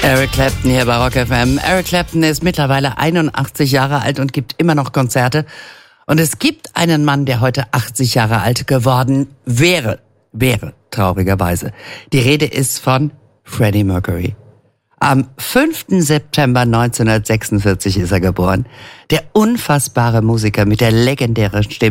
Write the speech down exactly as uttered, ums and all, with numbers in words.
Eric Clapton hier bei Rock F M. Eric Clapton ist mittlerweile einundachtzig Jahre alt und gibt immer noch Konzerte. Und es gibt einen Mann, der heute achtzig Jahre alt geworden wäre. Wäre, traurigerweise. Die Rede ist von Freddie Mercury. Am fünften September neunzehnhundertsechsundvierzig ist er geboren. Der unfassbare Musiker mit der legendären Stimme.